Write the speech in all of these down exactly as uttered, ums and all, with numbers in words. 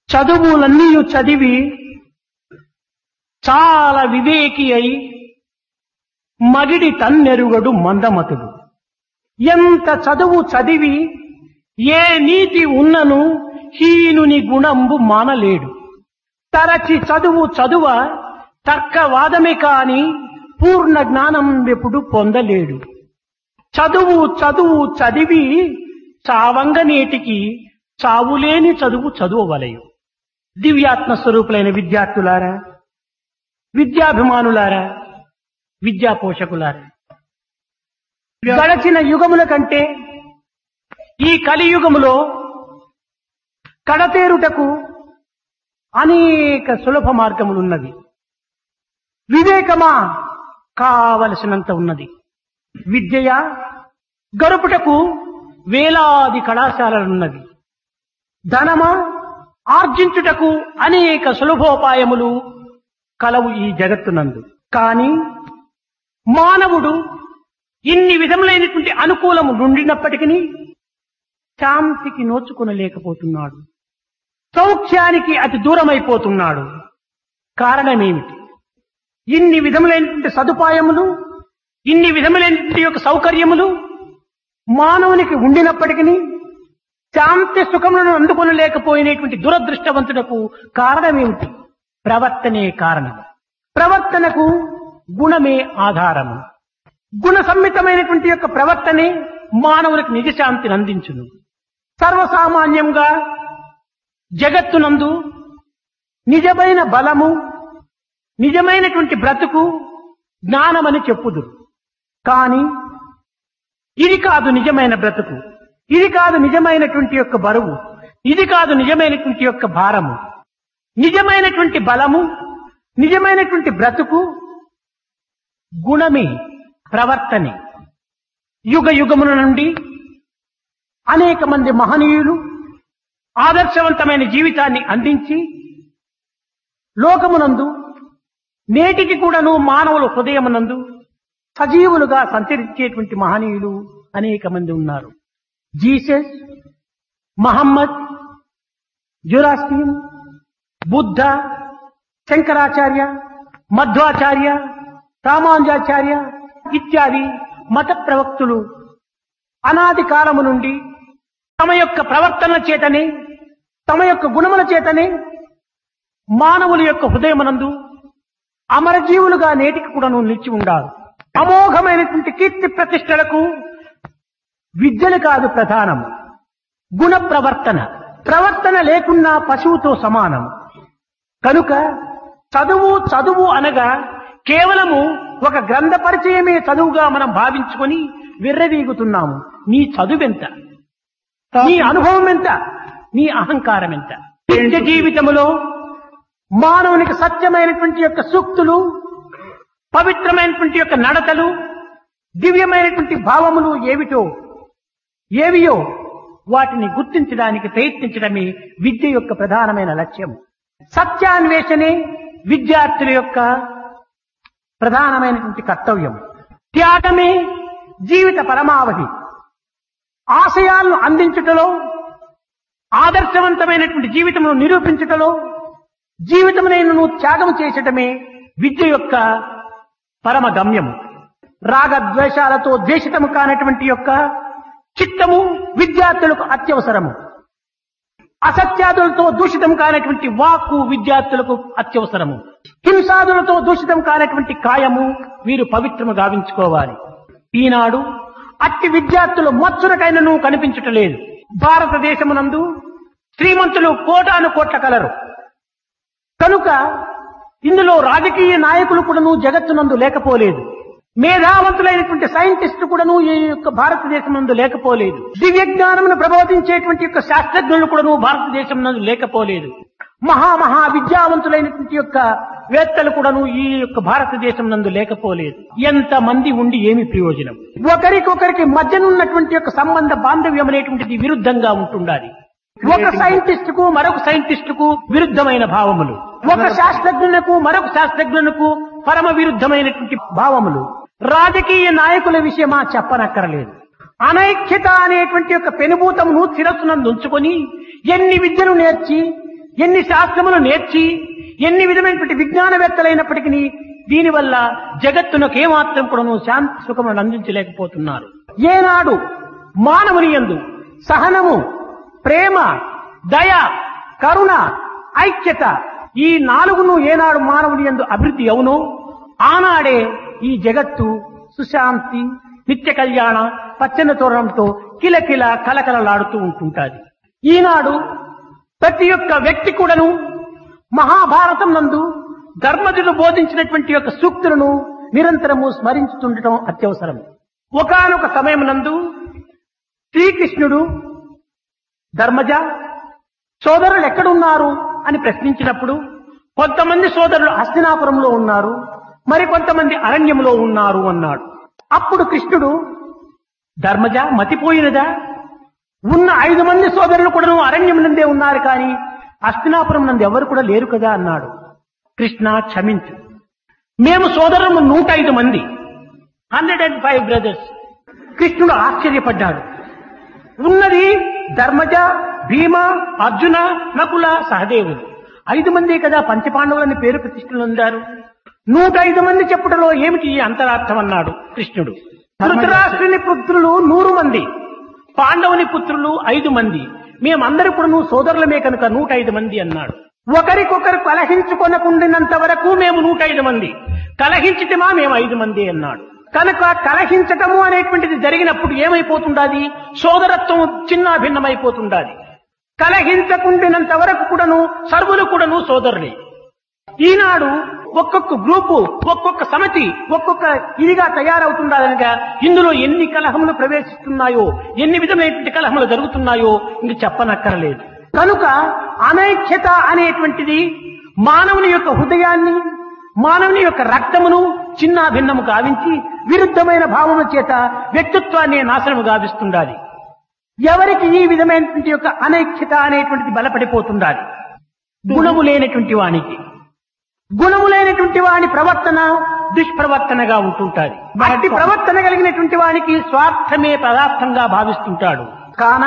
చదువులన్నీ చదివి చాలా వివేకి అయి మగిడి తన్నెరుగడు మందమతుడు. ఎంత చదువు చదివి ఏ నీతి ఉన్నను హీనుని గుణంబు మానలేడు. తరచి చదువు చదువ తర్కవాదమే కాని పూర్ణ జ్ఞానం ఎప్పుడు పొందలేడు. చదువు చదువు చదివి చావంగ నేటికి చావులేని చదువు చదువవలయు. దివ్యాత్మ స్వరూపులైన విద్యార్థులారా, విద్యాభిమానులారా, విద్యా పోషకులారా, గడచిన యుగముల కంటే ఈ కలియుగములో కడతేరుటకు అనేక సులభ మార్గములున్నది. వివేకమా కావలసినంత ఉన్నది. విద్యయ గరుపుటకు వేలాది కళాశాలలున్నది. ధనమా ఆర్జించుటకు అనేక సులభోపాయములు కలవు ఈ జగత్తునందు. కాని మానవుడు ఇన్ని విధములైనటువంటి అనుకూలము నుండినప్పటికీ శాంతికి నోచుకునలేకపోతున్నాడు. సౌఖ్యానికి అతి దూరమైపోతున్నాడు. కారణమేమిటి? ఇన్ని విధములైనటువంటి సదుపాయములు, ఇన్ని విధములైనటువంటి యొక్క సౌకర్యములు మానవునికి ఉండినప్పటికీ శాంతి సుఖములను అందుకొనలేకపోయినటువంటి దురదృష్టవంతుడకు కారణమేమిటి? ప్రవర్తనే కారణం. ప్రవర్తనకు గుణమే ఆధారము. గుణ సమ్మితమైనటువంటి యొక్క ప్రవర్తనే మానవునికి నిజశాంతిని అందించును. సర్వసామాన్యంగా జగత్తునందు నిజమైన బలము, నిజమైనటువంటి బ్రతుకు జ్ఞానమని చెప్పుదురు. కాని ఇది కాదు నిజమైన బ్రతుకు, ఇది కాదు నిజమైనటువంటి యొక్క బరువు, ఇది కాదు నిజమైనటువంటి యొక్క భారము. నిజమైనటువంటి బలము, నిజమైనటువంటి బ్రతుకు గుణమే, ప్రవర్తనే. యుగ యుగముల నుండి అనేక మంది మహనీయులు ఆదర్శవంతమైన జీవితాన్ని అందించి లోకమునందు నేటికి కూడాను మానవుల హృదయమునందు సజీవులుగా సంచరించేటువంటి మహనీయులు అనేక మంది ఉన్నారు. జీసస్, మహమ్మద్, జొరాస్ట్రియన్, బుద్ధ, శంకరాచార్య, మధ్వాచార్య, రామానుజాచార్య ఇత్యాది మత ప్రవక్తులు అనాది కాలము నుండి తమ యొక్క ప్రవర్తన చేతనే, తమ యొక్క గుణముల చేతనే మానవుల యొక్క హృదయమునందు అమరజీవులుగా నేటికి కూడాను నిలిచి ఉండారు. అమోఘమైనటువంటి కీర్తి ప్రతిష్టలకు విద్యలు కాదు ప్రధానము, గుణ ప్రవర్తన. ప్రవర్తన లేకున్నా పశువుతో సమానం. కనుక చదువు చదువు అనగా కేవలము ఒక గ్రంథ పరిచయమే చదువుగా మనం భావించుకొని విర్రవీగుతున్నాము. నీ చదువెంత? నీ అనుభవం ఎంత? నీ అహంకారం ఎంత? నిత్య జీవితములో మానవునికి సత్యమైనటువంటి యొక్క సూక్తులు, పవిత్రమైనటువంటి యొక్క నడతలు, దివ్యమైనటువంటి భావములు ఏమిటో ఏవియో వాటిని గుర్తించడానికి ప్రయత్నించడమే విద్య యొక్క ప్రధానమైన లక్ష్యం. సత్యాన్వేషణే విద్యార్థుల యొక్క ప్రధానమైనటువంటి కర్తవ్యం. త్యాగమే జీవిత పరమావధి. ఆశయాలను అందించుటలో, ఆదర్శవంతమైనటువంటి జీవితమును నిరూపించుటలో జీవితమునైనను త్యాగం చేసటమే విద్య యొక్క పరమ గమ్యము. రాగద్వేషాలతో ద్వేషితము కానటువంటి యొక్క చిత్తము విద్యార్థులకు అత్యవసరము. అసత్యాదులతో దూషితం కానటువంటి వాక్కు విద్యార్థులకు అత్యవసరము. హింసాదులతో దూషితం కానటువంటి కాయము వీరు పవిత్రము గావించుకోవాలి. ఈనాడు అట్టి విద్యార్థులు మచ్చునకైనను కనిపించటలేదు. భారతదేశమునందు శ్రీమంతులు కోటాను కోట్ల కలరు. కనుక ఇందులో రాజకీయ నాయకులు కూడాను జగత్తునందు లేకపోలేదు. మేధావంతులైనటువంటి సైంటిస్టు కూడాను ఈ యొక్క భారతదేశం నందు లేకపోలేదు. దివ్య జ్ఞానమును ప్రబోధించేటువంటి యొక్క శాస్త్రజ్ఞులు కూడాను భారతదేశం నందు లేకపోలేదు. మహామహా విద్యావంతులైనటువంటి యొక్క వేత్తలు కూడాను ఈ యొక్క భారతదేశం నందు లేకపోలేదు. ఎంత మంది ఉండి ఏమి ప్రయోజనం? ఒకరికొకరికి మధ్యనున్నటువంటి యొక్క సంబంధ బాంధవ్యం అనేటువంటిది విరుద్ధంగా ఉంటుండాలి. ఒక సైంటిస్ట్ కు మరొక సైంటిస్ట్ కు విరుద్ధమైన భావములు, ఒక శాస్త్రజ్ఞులకు మరొక శాస్త్రజ్ఞులకు పరమ విరుద్ధమైనటువంటి భావములు. రాజకీయ నాయకుల విషయమా చెప్పనక్కరలేదు. అనైక్యత అనేటువంటి యొక్క పెనుభూతమును శిరస్సునందు ఉంచుకొని ఎన్ని విద్యలు నేర్చి ఎన్ని శాస్త్రములు నేర్చి ఎన్ని విధమైనటువంటి విజ్ఞానవేత్తలైనప్పటికీ దీనివల్ల జగత్తునకు ఏమాత్రం కూడాను శాంతి సుఖములను అందించలేకపోతున్నారు. ఏనాడు మానవుని యందు సహనము, ప్రేమ, దయ, కరుణ, ఐక్యత ఈ నాలుగును ఏనాడు మానవుని యందు అభివృద్ధి అవునో ఆనాడే ఈ జగత్తు సుశాంతి, నిత్య కళ్యాణ, పచ్చని తోరణంతో కిలకిల కలకలలాడుతూ ఉంటుంటాది. ఈనాడు ప్రతి ఒక్క వ్యక్తి కూడాను మహాభారతం నందు ధర్మజుడు బోధించినటువంటి యొక్క సూక్తులను నిరంతరము స్మరించుతుండటం అత్యవసరం. ఒకానొక సమయం నందు శ్రీకృష్ణుడు ధర్మజ సోదరులు ఎక్కడున్నారు అని ప్రశ్నించినప్పుడు కొంతమంది సోదరులు హస్తినాపురంలో ఉన్నారు, మరి కొంతమంది అరణ్యంలో ఉన్నారు అన్నాడు. అప్పుడు కృష్ణుడు ధర్మజ మతిపోయినదా, ఉన్న ఐదు మంది సోదరులు కూడా అరణ్యం నందే ఉన్నారు కానీ హస్తినాపురం నందు ఎవరు కూడా లేరు కదా అన్నాడు. కృష్ణ క్షమించు, మేము సోదరులు నూట ఐదు మంది, హండ్రెడ్ అండ్ ఫైవ్ బ్రదర్స్. కృష్ణుడు ఆశ్చర్యపడ్డాడు. ఉన్నది ధర్మజ, భీమ, అర్జున, నకుల, సహదేవులు ఐదు మంది కదా పంచపాండవులని పేరు ప్రతిష్టలు పొందారు. నూట ఐదు మంది చెప్పుటలో ఏమిటి ఈ అంతరార్థం అన్నాడు కృష్ణుడు. ధృతరాష్ట్రుని పుత్రులు నూరు మంది, పాండవుని పుత్రులు ఐదు మంది, మేమందరూ కూడా సోదరులమే కనుక నూట ఐదు మంది అన్నాడు. ఒకరికొకరు కలహించుకొనకుండినంత వరకు మేము నూట ఐదు మంది, కలహించితమా మేము ఐదు మంది అన్నాడు. కనుక కలహించటము అనేటువంటిది జరిగినప్పుడు ఏమైపోతుండాది, సోదరత్వం చిన్న భిన్నమైపోతుండాది. కలహించకుండినంత వరకు కూడాను సర్వులు కూడాను సోదరులే. ఈనాడు ఒక్కొక్క గ్రూపు, ఒక్కొక్క సమితి, ఒక్కొక్క ఇదిగా తయారవుతుండాలనగా ఇందులో ఎన్ని కలహములు ప్రవేశిస్తున్నాయో, ఎన్ని విధమైనటువంటి కలహములు జరుగుతున్నాయో ఇంక చెప్పనక్కరలేదు. కనుక అనైక్యత అనేటువంటిది మానవుని యొక్క హృదయాన్ని, మానవుని యొక్క రక్తమును చిన్న భిన్నము గావించి విరుద్ధమైన భావముల చేత వ్యక్తిత్వాన్ని నాశనము గావిస్తుండాలి. ఎవరికి ఈ విధమైనటువంటి యొక్క అనైక్యత అనేటువంటిది బలపడిపోతుండాలి. గుణము లేనటువంటి వానికి, గుణము లేనటువంటి వాని ప్రవర్తన దుష్ప్రవర్తనగా ఉంటుంటాది. అట్టి ప్రవర్తన కలిగినటువంటి వానికి స్వార్థమే పదార్థంగా భావిస్తుంటాడు. కాన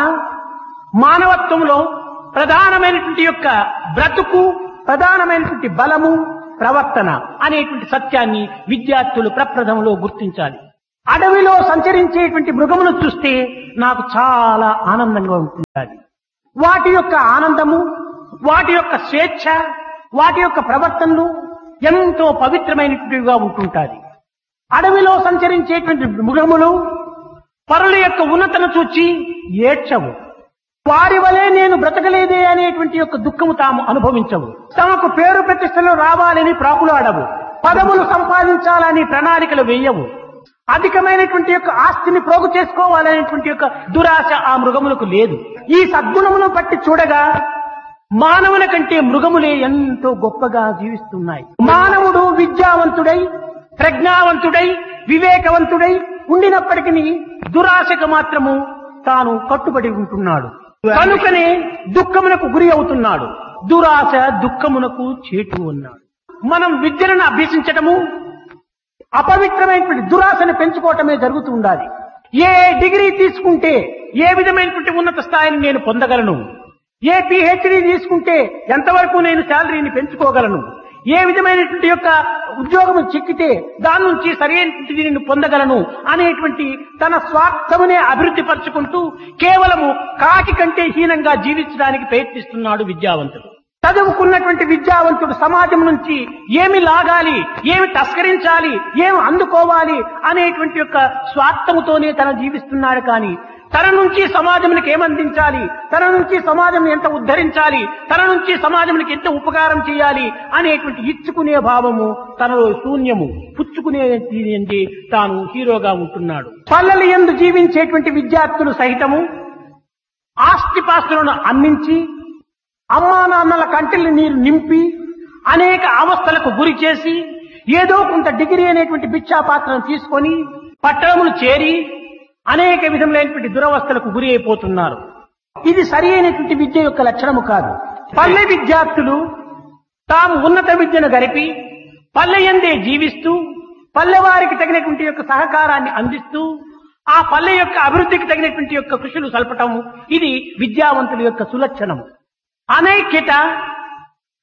మానవత్వంలో ప్రధానమైనటువంటి యొక్క బ్రతుకు, ప్రధానమైనటువంటి బలము ప్రవర్తన అనేటువంటి సత్యాన్ని విద్యార్థులు ప్రప్రథమలో గుర్తించాలి. అడవిలో సంచరించేటువంటి మృగమును చూస్తే నాకు చాలా ఆనందంగా ఉంటుంది. వాటి యొక్క ఆనందము, వాటి యొక్క స్వేచ్ఛ, వాటి యొక్క ప్రవర్తనలు ఎంతో పవిత్రమైనటువంటివిగా ఉంటుంటాది. అడవిలో సంచరించేటువంటి మృగములు పరుల యొక్క ఉన్నతను చూచి ఏడ్చవు. వారి వలె నేను బ్రతకలేదే అనేటువంటి యొక్క దుఃఖము తాము అనుభవించవు. తమకు పేరు ప్రతిష్టలు రావాలని ప్రాకులాడవు. పదములు సంపాదించాలని ప్రణాళికలు వేయవు. అధికమైనటువంటి యొక్క ఆస్తిని ప్రోగు చేసుకోవాలనేటువంటి యొక్క దురాశ ఆ మృగములకు లేదు. ఈ సద్గుణమును బట్టి చూడగా మానవుల కంటే మృగములే ఎంతో గొప్పగా జీవిస్తున్నాయి. మానవుడు విద్యావంతుడై, ప్రజ్ఞావంతుడై, వివేకవంతుడై ఉండినప్పటికీ దురాశకు మాత్రము తాను కట్టుబడి ఉంటున్నాడు. కనుకనే దుఃఖమునకు గురి అవుతున్నాడు. దురాశ దుఃఖమునకు చేటు ఉన్నాడు. మనం విద్యలను అభ్యసించటము అపవిత్రమైనటువంటి దురాశను పెంచుకోవటమే జరుగుతూ ఉండాలి. ఏ డిగ్రీ తీసుకుంటే ఏ విధమైనటువంటి ఉన్నత స్థాయిని నేను పొందగలను, ఏ పిహెచ్డీ తీసుకుంటే ఎంతవరకు నేను శాలరీని పెంచుకోగలను, ఏ విధమైనటువంటి యొక్క ఉద్యోగం చిక్కితే దాని నుంచి సరైనటువంటి నేను పొందగలను అనేటువంటి తన స్వార్థమునే అభివృద్ధి పరుచుకుంటూ కేవలము కాకి కంటే హీనంగా జీవించడానికి ప్రయత్నిస్తున్నాడు విద్యావంతుడు. చదువుకున్నటువంటి విద్యావంతుడు సమాజం నుంచి ఏమి లాగాలి, ఏమి తస్కరించాలి, ఏమి అందుకోవాలి అనేటువంటి యొక్క స్వార్థముతోనే తన జీవిస్తున్నాడు. కానీ తన నుంచి సమాజానికి ఏమందించాలి, తన నుంచి సమాజం ఎంత ఉద్ధరించాలి, తన నుంచి సమాజానికి ఎంత ఉపకారం చేయాలి అనేటువంటి ఇచ్చుకునే భావము తనలో శూన్యము, పుచ్చుకునే తాను హీరోగా ఉంటున్నాడు. పల్లెల యందు జీవించేటువంటి విద్యార్థులు సహితము ఆస్తిపాస్తులను అమ్మించి అమ్మా నాన్నల కంటిని నీరు నింపి అనేక అవస్థలకు గురి చేసి ఏదో కొంత డిగ్రీ అనేటువంటి భిక్షాపాత్రను తీసుకొని పట్టణములు చేరి అనేక విధములైనటువంటి దురవస్థలకు గురి అయిపోతున్నారు. ఇది సరి అయినటువంటి విద్య యొక్క లక్షణము కాదు. పల్లె విద్యార్థులు తాము ఉన్నత విద్యను గరిపి పల్లె యందే జీవిస్తూ పల్లెవారికి తగినటువంటి యొక్క సహకారాన్ని అందిస్తూ ఆ పల్లె యొక్క అభివృద్ధికి తగినటువంటి యొక్క కృషులు సల్పటము ఇది విద్యావంతుల యొక్క సులక్షణము. అనైక్యత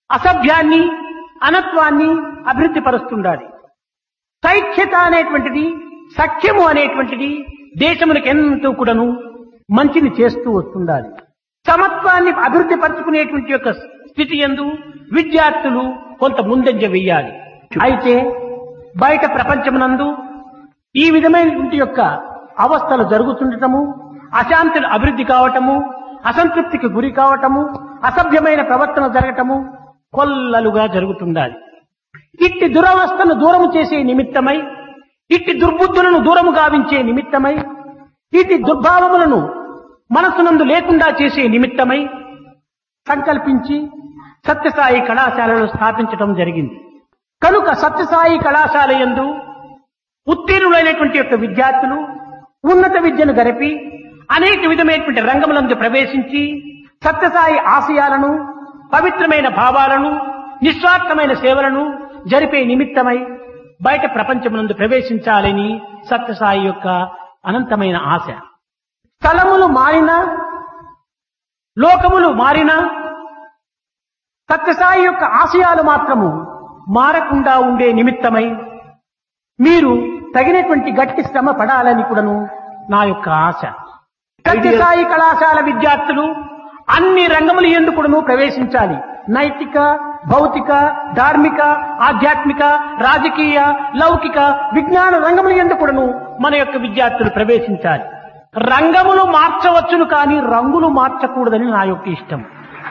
అసభ్యాన్ని అనత్వాన్ని అభివృద్ధి పరుస్తుండాలి. సైఖ్యత అనేటువంటిది, సఖ్యము అనేటువంటిది దేశములకు ఎంతో కూడాను మంచిని చేస్తూ వస్తుండాలి. సమత్వాన్ని అభివృద్ధి పరుచుకునేటువంటి యొక్క స్థితి యందు విద్యార్థులు కొంత ముందంజ వెయ్యాలి. అయితే బయట ప్రపంచమునందు ఈ విధమైనటువంటి యొక్క అవస్థలు జరుగుతుండటము, అశాంతులు అభివృద్ధి కావటము, అసంతృప్తికి గురి కావటము, అసభ్యమైన ప్రవర్తన జరగటము కొల్లలుగా జరుగుతుండాలి. ఇట్టి దురవస్థను దూరము చేసే నిమిత్తమై, ఇట్టి దుర్బుద్ధులను దూరము గావించే నిమిత్తమై, ఇట్టి దుర్భావములను మనసునందు లేకుండా చేసే నిమిత్తమై సంకల్పించి సత్యసాయి కళాశాలను స్థాపించడం జరిగింది. కనుక సత్యసాయి కళాశాల యందు ఉత్తీర్ణులైనటువంటి యొక్క విద్యార్థులు ఉన్నత విద్యను గరిపి అనేక విధమైనటువంటి రంగములందు ప్రవేశించి సత్యసాయి ఆశయాలను, పవిత్రమైన భావాలను, నిస్వార్థమైన సేవలను జరిపే నిమిత్తమై బయట ప్రపంచమునందు ప్రవేశించాలని సత్యసాయి యొక్క అనంతమైన ఆశ. స్థలములు మారినా, లోకములు మారినా సత్యసాయి యొక్క ఆశయాలు మాత్రము మారకుండా ఉండే నిమిత్తమై మీరు తగినటువంటి గట్టి శ్రమ పడాలని కూడాను నా యొక్క ఆశ. సత్యసాయి కళాశాల విద్యార్థులు అన్ని రంగములు యందు కూడాను ప్రవేశించాలి. నైతిక, భౌతిక, ధార్మిక, ఆధ్యాత్మిక, రాజకీయ, లౌకిక, విజ్ఞాన రంగముల యందు కూడాను మన యొక్క విద్యార్థులు ప్రవేశించాలి. రంగములు మార్చవచ్చును కానీ రంగులు మార్చకూడదని నా యొక్క ఇష్టం.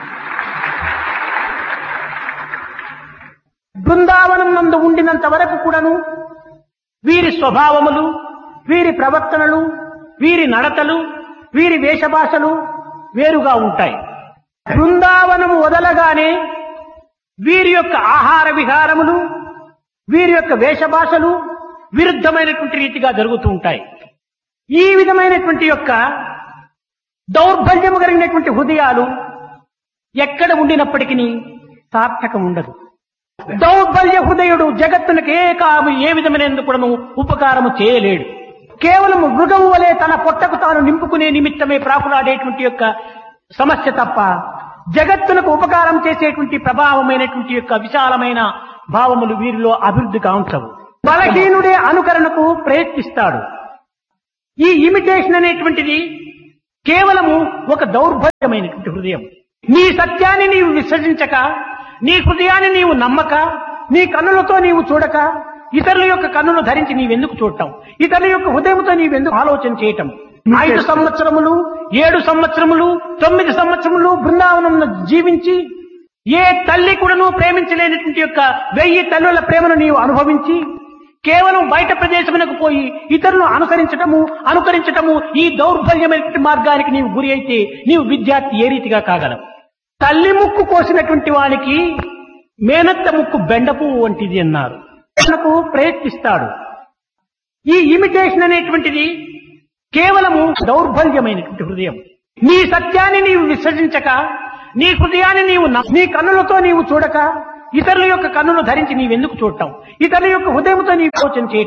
బృందావనం నందు ఉండినంత వరకు కూడాను వీరి స్వభావములు, వీరి ప్రవర్తనలు, వీరి నడతలు, వీరి వేషభాషలు వేరుగా ఉంటాయి. బృందావనము వదలగానే వీరి యొక్క ఆహార విహారములు, వీరి యొక్క వేషభాషలు విరుద్ధమైనటువంటి రీతిగా జరుగుతూ ఉంటాయి. ఈ విధమైనటువంటి యొక్క దౌర్బల్యము కలిగినటువంటి హృదయాలు ఎక్కడ ఉండినప్పటికీ సార్థకం ఉండదు. దౌర్బల్య హృదయుడు జగత్తునికి ఏ కాము ఏ విధమైన కూడా ఉపకారము చేయలేడు. కేవలం మృగము వలె తన పొట్టకు తాను నింపుకునే నిమిత్తమే ప్రాకులాడేటువంటి యొక్క సమస్య తప్ప జగత్తులకు ఉపకారం చేసేటువంటి ప్రభావమైనటువంటి యొక్క విశాలమైన భావములు వీరిలో అభివృద్ధి కాంచవు. బలహీనుడే అనుకరణకు ప్రయత్నిస్తాడు. ఈ ఇమిటేషన్ అనేటువంటిది కేవలము ఒక దౌర్భాగ్యమైనటువంటి హృదయం. నీ సత్యాన్ని నీవు విసర్జించక, నీ హృదయాన్ని నీవు నమ్మక, నీ కన్నులతో నీవు చూడక, ఇతరుల యొక్క కన్నులు ధరించి నీవెందుకు చూడటం, ఇతరుల యొక్క హృదయంతో నీవెందుకు ఆలోచన చేయటం. ఐదు సంవత్సరములు, ఏడు సంవత్సరములు, తొమ్మిది సంవత్సరములు బృందావనంలో జీవించి ఏ తల్లి కూడాను ప్రేమించలేనటువంటి యొక్క వెయ్యి తల్లుల ప్రేమను నీవు అనుభవించి కేవలం బయట ప్రదేశమునకు పోయి ఇతరులను అనుసరించటము అనుకరించటము ఈ దౌర్బల్యమైన మార్గానికి నీవు గురి అయితే నీవు విద్యార్థి ఏ రీతిగా కాగలవు? తల్లి ముక్కు కోసినటువంటి వానికి మేనత్త ముక్కు బెండపు వంటిది అన్నారు. ప్రయత్నిస్తాడు. ఈ ఇమిటేషన్ అనేటువంటిది కేవలము దౌర్బల్యమైనటువంటి హృదయం. నీ సత్యాన్ని నీవు విసర్జించక, నీ హృదయాన్ని నీవు నీ కన్నులతో నీవు చూడక, ఇతరుల యొక్క కన్నులు ధరించి నీవెందుకు చూడటం, ఇతరుల యొక్క హృదయంతో నీవు ఆలోచన చేయటం.